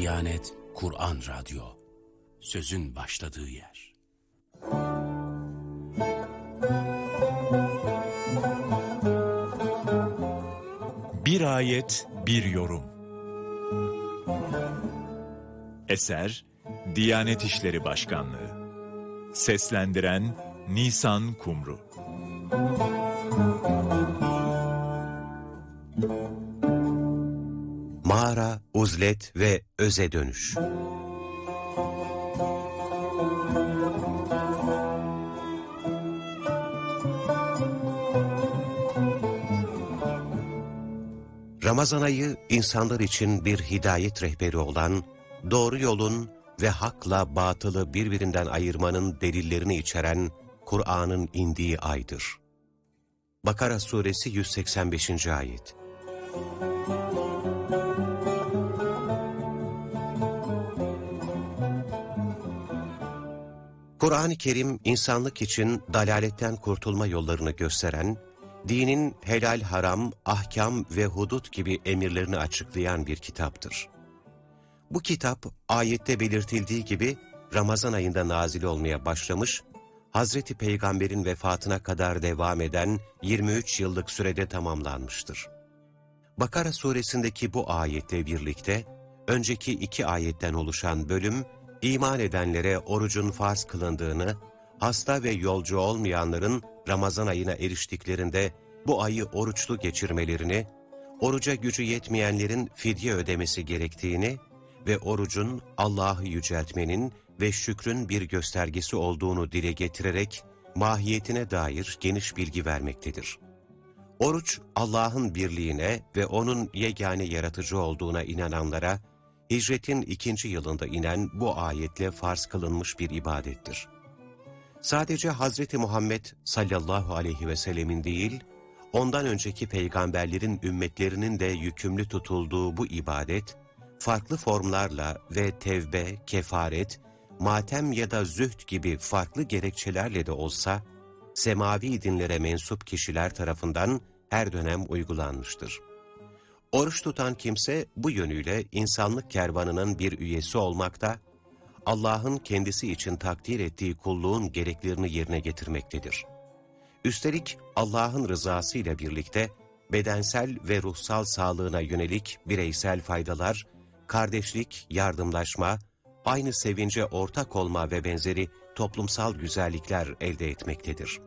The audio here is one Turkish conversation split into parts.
Diyanet Kur'an Radyo, sözün başladığı yer. Bir ayet, bir yorum. Eser, Diyanet İşleri Başkanlığı. Seslendiren Nisan Kumru. Mağara, uzlet ve öze dönüş. Ramazan ayı insanlar için bir hidayet rehberi olan, doğru yolun ve hakla batılı birbirinden ayırmanın delillerini içeren Kur'an'ın indiği aydır. Bakara suresi 185. ayet. Kur'an-ı Kerim insanlık için dalaletten kurtulma yollarını gösteren, dinin helal haram, ahkam ve hudut gibi emirlerini açıklayan bir kitaptır. Bu kitap ayette belirtildiği gibi Ramazan ayında nazil olmaya başlamış, Hazreti Peygamber'in vefatına kadar devam eden 23 yıllık sürede tamamlanmıştır. Bakara suresindeki bu ayetle birlikte önceki 2 ayetten oluşan bölüm, İman edenlere orucun farz kılındığını, hasta ve yolcu olmayanların Ramazan ayına eriştiklerinde bu ayı oruçlu geçirmelerini, oruca gücü yetmeyenlerin fidye ödemesi gerektiğini ve orucun Allah'ı yüceltmenin ve şükrün bir göstergesi olduğunu dile getirerek mahiyetine dair geniş bilgi vermektedir. Oruç, Allah'ın birliğine ve O'nun yegane yaratıcı olduğuna inananlara, Hicretin 2. yılında inen bu ayetle farz kılınmış bir ibadettir. Sadece Hazreti Muhammed sallallahu aleyhi ve sellemin değil, ondan önceki peygamberlerin ümmetlerinin de yükümlü tutulduğu bu ibadet, farklı formlarla ve tevbe, kefaret, matem ya da zühd gibi farklı gerekçelerle de olsa, semavi dinlere mensup kişiler tarafından her dönem uygulanmıştır. Oruç tutan kimse bu yönüyle insanlık kervanının bir üyesi olmakta, Allah'ın kendisi için takdir ettiği kulluğun gereklerini yerine getirmektedir. Üstelik Allah'ın rızası ile birlikte bedensel ve ruhsal sağlığına yönelik bireysel faydalar, kardeşlik, yardımlaşma, aynı sevince ortak olma ve benzeri toplumsal güzellikler elde etmektedir.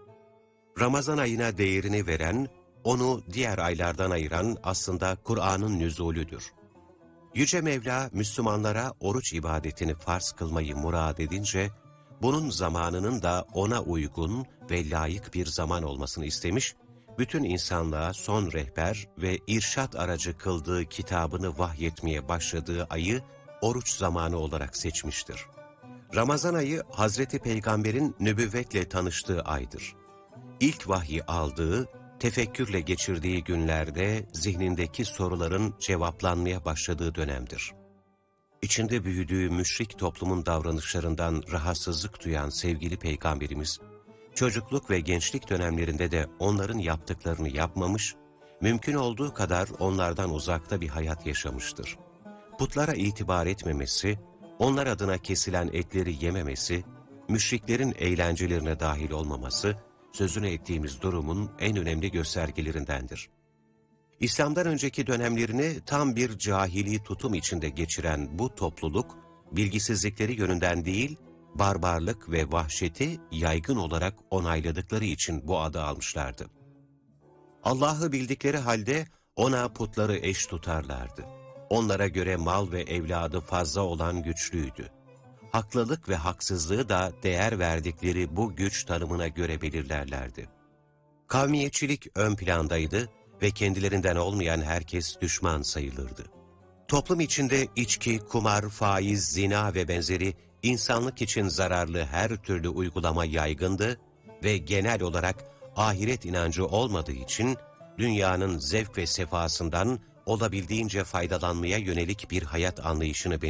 Ramazan ayına değerini veren, onu diğer aylardan ayıran aslında Kur'an'ın nüzulüdür. Yüce Mevla, Müslümanlara oruç ibadetini farz kılmayı murad edince, bunun zamanının da ona uygun ve layık bir zaman olmasını istemiş, bütün insanlığa son rehber ve irşat aracı kıldığı kitabını vahyetmeye başladığı ayı oruç zamanı olarak seçmiştir. Ramazan ayı, Hazreti Peygamber'in nübüvvetle tanıştığı aydır. İlk vahyi aldığı, tefekkürle geçirdiği günlerde zihnindeki soruların cevaplanmaya başladığı dönemdir. İçinde büyüdüğü müşrik toplumun davranışlarından rahatsızlık duyan sevgili Peygamberimiz, çocukluk ve gençlik dönemlerinde de onların yaptıklarını yapmamış, mümkün olduğu kadar onlardan uzakta bir hayat yaşamıştır. Putlara itibar etmemesi, onlar adına kesilen etleri yememesi, müşriklerin eğlencelerine dahil olmaması, sözünü ettiğimiz durumun en önemli göstergelerindendir. İslam'dan önceki dönemlerini tam bir cahili tutum içinde geçiren bu topluluk, bilgisizlikleri yönünden değil, barbarlık ve vahşeti yaygın olarak onayladıkları için bu adı almışlardı. Allah'ı bildikleri halde ona putları eş tutarlardı. Onlara göre mal ve evladı fazla olan güçlüydü. Haklılık ve haksızlığı da değer verdikleri bu güç tanımına göre belirlerlerdi. Kavmiyetçilik ön plandaydı ve kendilerinden olmayan herkes düşman sayılırdı. Toplum içinde içki, kumar, faiz, zina ve benzeri insanlık için zararlı her türlü uygulama yaygındı ve genel olarak ahiret inancı olmadığı için dünyanın zevk ve sefasından olabildiğince faydalanmaya yönelik bir hayat anlayışını benimsemişlerdi.